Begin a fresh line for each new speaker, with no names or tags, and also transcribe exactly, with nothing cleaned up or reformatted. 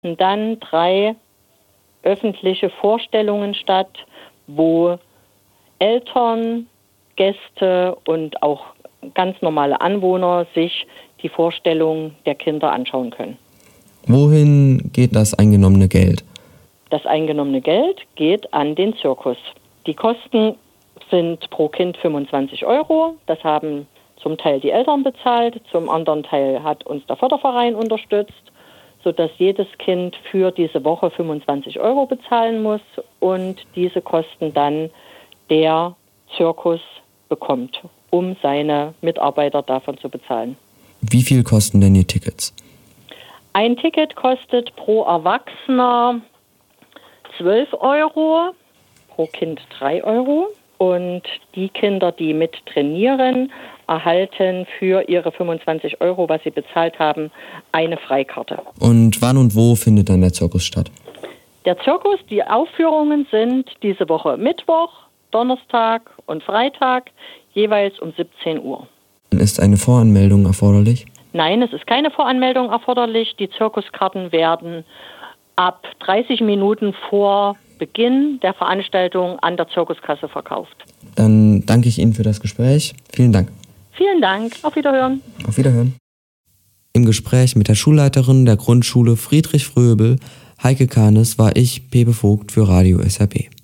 finden dann drei öffentliche Vorstellungen statt, wo Eltern, Gäste und auch ganz normale Anwohner sich die Vorstellung der Kinder anschauen können.
Wohin geht das eingenommene Geld?
Das eingenommene Geld geht an den Zirkus. Die Kosten sind pro Kind fünfundzwanzig Euro. Das haben zum Teil die Eltern bezahlt, zum anderen Teil hat uns der Förderverein unterstützt, sodass jedes Kind für diese Woche fünfundzwanzig Euro bezahlen muss und diese Kosten dann der Zirkus bekommt, um seine Mitarbeiter davon zu bezahlen.
Wie viel kosten denn die Tickets?
Ein Ticket kostet pro Erwachsener zwölf Euro, pro Kind drei Euro. Und die Kinder, die mit trainieren, erhalten für ihre fünfundzwanzig Euro, was sie bezahlt haben, eine Freikarte.
Und wann und wo findet dann der Zirkus statt?
Der Zirkus, die Aufführungen sind diese Woche Mittwoch, Donnerstag und Freitag, jeweils um siebzehn Uhr.
Ist eine Voranmeldung erforderlich?
Nein, es ist keine Voranmeldung erforderlich. Die Zirkuskarten werden ab dreißig Minuten vor Beginn der Veranstaltung an der Zirkuskasse verkauft.
Dann danke ich Ihnen für das Gespräch. Vielen Dank.
Vielen Dank. Auf Wiederhören.
Auf Wiederhören. Im Gespräch mit der Schulleiterin der Grundschule Friedrich Fröbel, Heike Kahnes, war ich, Pepe Vogt, für Radio S R B.